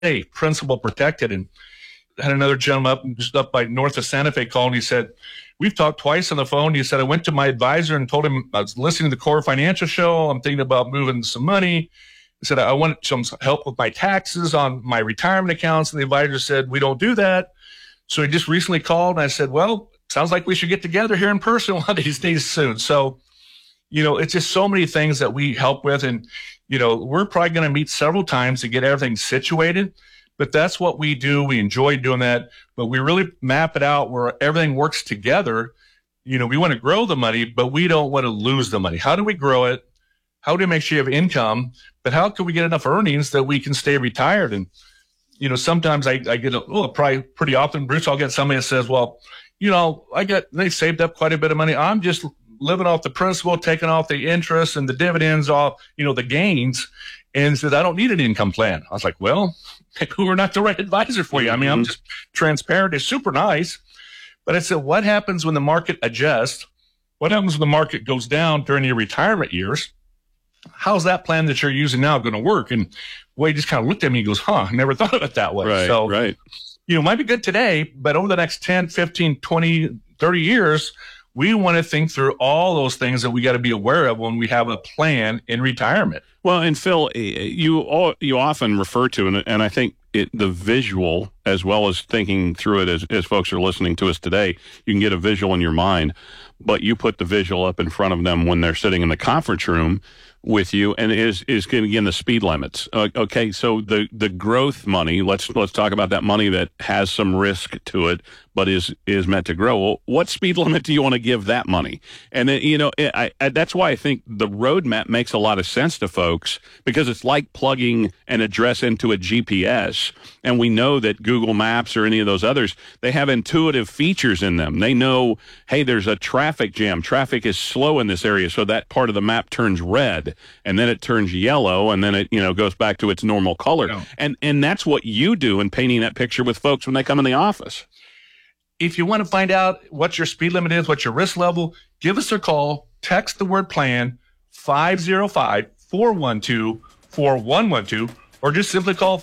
hey, principal protected. And had another gentleman just up by north of Santa Fe call, and he said, we've talked twice on the phone. He said, I went to my advisor and told him I was listening to the Core Financial Show. I'm thinking about moving some money. He said, I want some help with my taxes on my retirement accounts. And the advisor said, we don't do that. So he just recently called, and I said, well, sounds like we should get together here in person one of these days soon. So, it's just so many things that we help with. And, we're probably going to meet several times to get everything situated. But that's what we do. We enjoy doing that. But we really map it out where everything works together. We want to grow the money, but we don't want to lose the money. How do we grow it? How do we make sure you have income? But how can we get enough earnings that we can stay retired? And, sometimes I get probably pretty often, Bruce, I'll get somebody that says, well, they saved up quite a bit of money. I'm just living off the principal, taking off the interest and the dividends off, the gains, and said, I don't need an income plan. I was like, well, maybe we're not the right advisor for you. I mean, I'm just transparent. It's super nice. But I said, what happens when the market adjusts? What happens when the market goes down during your retirement years? How's that plan that you're using now going to work? And Wade just kind of looked at me and goes, I never thought of it that way. Right. It might be good today, but over the next 10, 15, 20, 30 years, we want to think through all those things that we got to be aware of when we have a plan in retirement. Well, and Phil, you often refer to, and I think the visual, as well as thinking through it as folks are listening to us today, you can get a visual in your mind, but you put the visual up in front of them when they're sitting in the conference room with you, and is again the speed limits. Okay, so the growth money. Let's talk about that money that has some risk to it, but is meant to grow. Well, what speed limit do you want to give that money? And that's why I think the roadmap makes a lot of sense to folks, because it's like plugging an address into a GPS. And we know that Google Maps or any of those others, they have intuitive features in them. They know, hey, there's a traffic jam. Traffic is slow in this area, so that part of the map turns red, and then it turns yellow, and then it goes back to its normal color. Yeah. And that's what you do in painting that picture with folks when they come in the office. If you want to find out what your speed limit is, what your risk level, give us a call. Text the word plan, 505-412-4112, or just simply call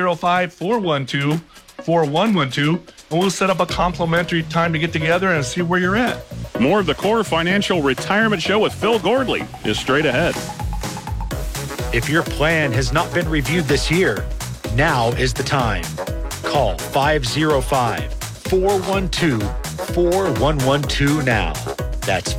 505-412-4112, and we'll set up a complimentary time to get together and see where you're at. More of the Core Financial Retirement Show with Phil Gordley is straight ahead. If your plan has not been reviewed this year, now is the time. Call 505-412-4112 now. That's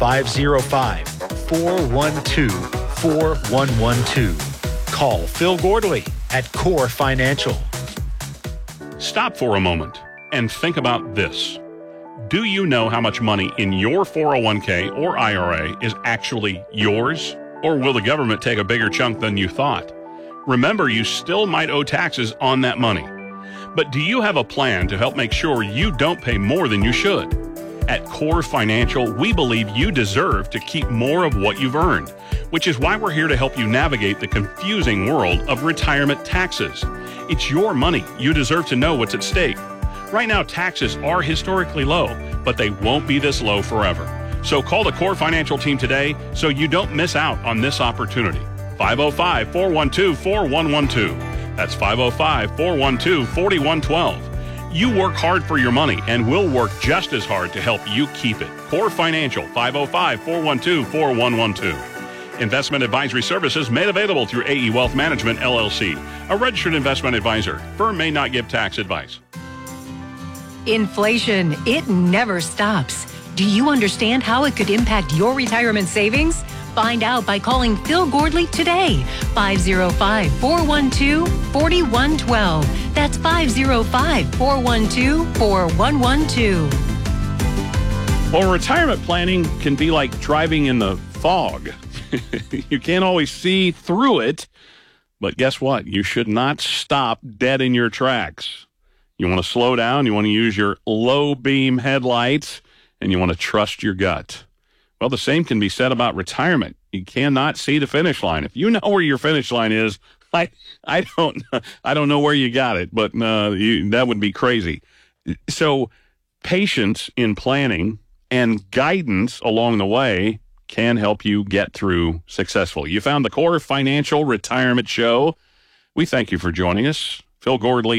505-412-4112. Call Phil Gordley at Core Financial. Stop for a moment and think about this. Do you know how much money in your 401k or IRA is actually yours? Or will the government take a bigger chunk than you thought? Remember, you still might owe taxes on that money. But do you have a plan to help make sure you don't pay more than you should? At Core Financial, we believe you deserve to keep more of what you've earned, which is why we're here to help you navigate the confusing world of retirement taxes. It's your money. You deserve to know what's at stake. Right now, taxes are historically low, but they won't be this low forever. So call the Core Financial team today so you don't miss out on this opportunity. 505-412-4112. That's 505-412-4112. You work hard for your money, and we'll work just as hard to help you keep it. Core Financial, 505-412-4112. Investment advisory services made available through AE Wealth Management, LLC, a registered investment advisor. Firm may not give tax advice. Inflation, it never stops. Do you understand how it could impact your retirement savings? Find out by calling Phil Gordley today. 505-412-4112. That's 505-412-4112. Well, retirement planning can be like driving in the fog. You can't always see through it, but guess what? You should not stop dead in your tracks. You want to slow down, you want to use your low beam headlights, and you want to trust your gut. Well, the same can be said about retirement. You cannot see the finish line. If you know where your finish line is, I don't know where you got it, but that would be crazy. So patience in planning and guidance along the way can help you get through successfully. You found the Core Financial Retirement Show. We thank you for joining us. Phil Gordley